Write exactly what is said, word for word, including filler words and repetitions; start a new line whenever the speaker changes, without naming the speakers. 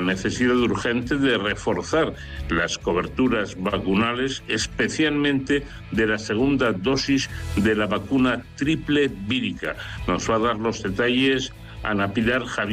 necesidad urgente de reforzar las coberturas vacunales, especialmente de la segunda dosis de la vacuna triple vírica. Nos va a dar los detalles Ana Pilar Javier.